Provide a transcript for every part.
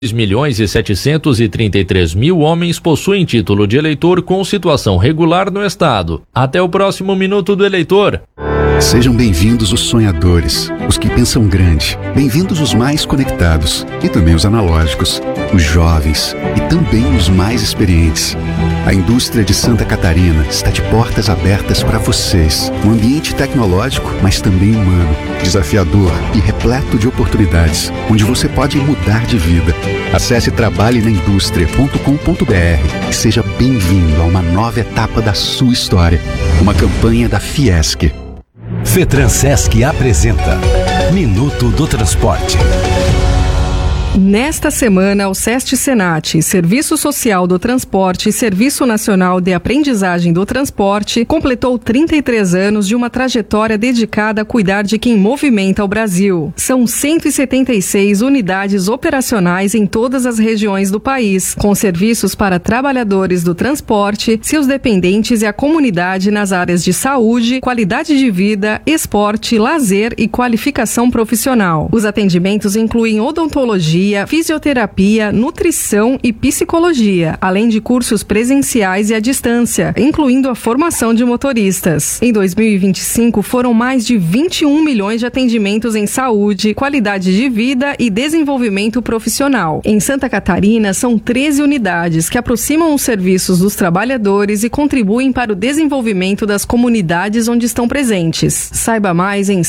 2.733.000 homens possuem título de eleitor com situação regular no estado. Até o próximo Minuto do Eleitor. Sejam bem-vindos os sonhadores, os que pensam grande. Bem-vindos os mais conectados e também os analógicos, os jovens e também os mais experientes. A indústria de Santa Catarina está de portas abertas para vocês. Um ambiente tecnológico, mas também humano, desafiador e repleto de oportunidades, onde você pode mudar de vida. Acesse trabalhenaindustria.com.br e seja bem-vindo a uma nova etapa da sua história. Uma campanha da Fiesc. FETRANSESC apresenta Minuto do Transporte. Nesta semana, o SEST Senat, Serviço Social do Transporte e Serviço Nacional de Aprendizagem do Transporte, completou 33 anos de uma trajetória dedicada a cuidar de quem movimenta o Brasil. São 176 unidades operacionais em todas as regiões do país, com serviços para trabalhadores do transporte, seus dependentes e a comunidade nas áreas de saúde, qualidade de vida, esporte, lazer e qualificação profissional. Os atendimentos incluem odontologia, fisioterapia, nutrição e psicologia, além de cursos presenciais e à distância, incluindo a formação de motoristas. Em 2025, foram mais de 21 milhões de atendimentos em saúde, qualidade de vida e desenvolvimento profissional. Em Santa Catarina, são 13 unidades que aproximam os serviços dos trabalhadores e contribuem para o desenvolvimento das comunidades onde estão presentes. Saiba mais em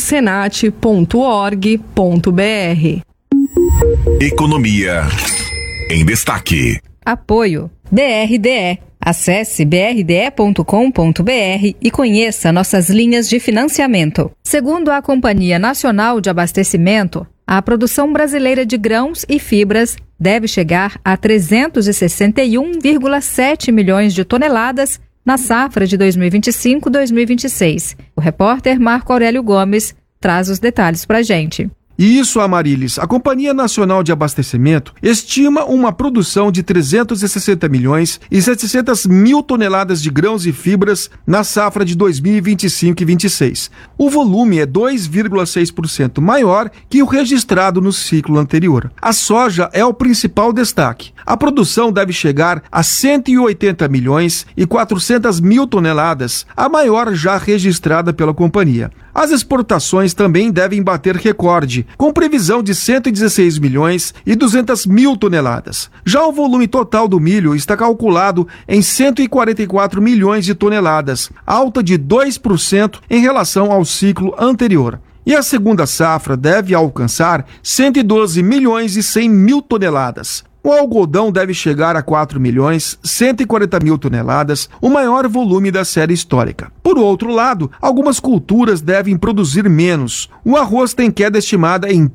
sestsenat.org.br. Economia em destaque. Apoio BRDE. Acesse brde.com.br e conheça nossas linhas de financiamento. Segundo a Companhia Nacional de Abastecimento, a produção brasileira de grãos e fibras deve chegar a 361,7 milhões de toneladas na safra de 2025-2026. O repórter Marco Aurélio Gomes traz os detalhes para a gente. Isso, Amarilis. A Companhia Nacional de Abastecimento estima uma produção de 360 milhões e 700 mil toneladas de grãos e fibras na safra de 2025 e 26. O volume é 2,6% maior que o registrado no ciclo anterior. A soja é o principal destaque. A produção deve chegar a 180 milhões e 400 mil toneladas, a maior já registrada pela companhia. As exportações também devem bater recorde, com previsão de 116 milhões e 200 mil toneladas. Já o volume total do milho está calculado em 144 milhões de toneladas, alta de 2% em relação ao ciclo anterior. E a segunda safra deve alcançar 112 milhões e 100 mil toneladas. O algodão deve chegar a 4 milhões 140 mil toneladas, o maior volume da série histórica. Por outro lado, algumas culturas devem produzir menos. O arroz tem queda estimada em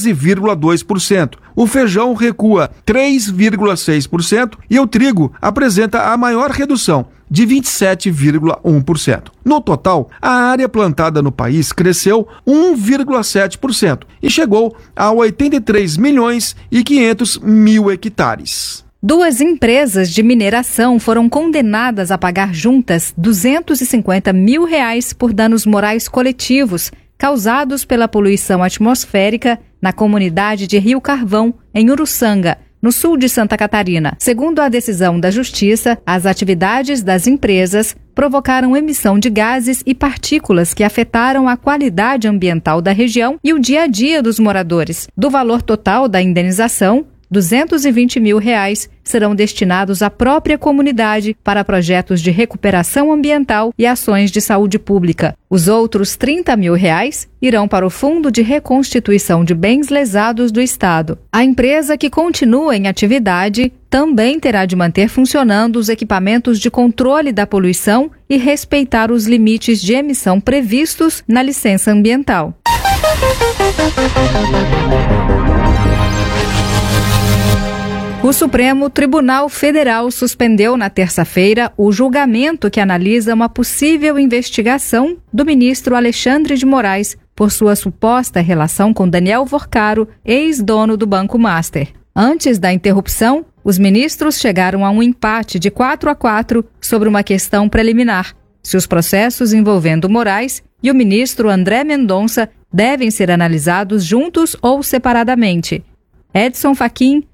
13,2%. O feijão recua 3,6% e o trigo apresenta a maior redução, de 27,1%. No total, a área plantada no país cresceu 1,7% e chegou a 83 milhões e 500 mil hectares. 2 empresas de mineração foram condenadas a pagar juntas R$250 mil por danos morais coletivos causados pela poluição atmosférica na comunidade de Rio Carvão, em Uruçanga, no sul de Santa Catarina. Segundo a decisão da Justiça, as atividades das empresas provocaram emissão de gases e partículas que afetaram a qualidade ambiental da região e o dia a dia dos moradores. Do valor total da indenização, R$220 mil serão destinados à própria comunidade para projetos de recuperação ambiental e ações de saúde pública. Os outros R$30 mil irão para o Fundo de Reconstituição de Bens Lesados do Estado. A empresa, que continua em atividade, também terá de manter funcionando os equipamentos de controle da poluição e respeitar os limites de emissão previstos na licença ambiental. O Supremo Tribunal Federal suspendeu na terça-feira o julgamento que analisa uma possível investigação do ministro Alexandre de Moraes por sua suposta relação com Daniel Vorcaro, ex-dono do Banco Master. Antes da interrupção, os ministros chegaram a um empate de 4-4 sobre uma questão preliminar: se os processos envolvendo Moraes e o ministro André Mendonça devem ser analisados juntos ou separadamente. Edson Fachin,